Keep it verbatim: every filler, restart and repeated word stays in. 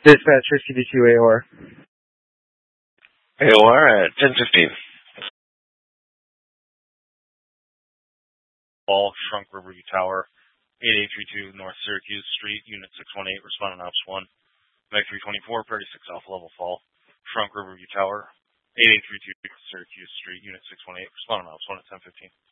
Dispatcher C D two A O R. A O R at ten fifteen. Ball, Shrunk Riverview Tower, eighty-eight thirty-two North Syracuse Street, Unit six one eight, responding Ops one. Meg three twenty-four, Prairie six Alpha Level Fall, Shrunk Riverview Tower, eighty-eight thirty-two Syracuse Street, Unit six one eight, responding Ops one at ten fifteen.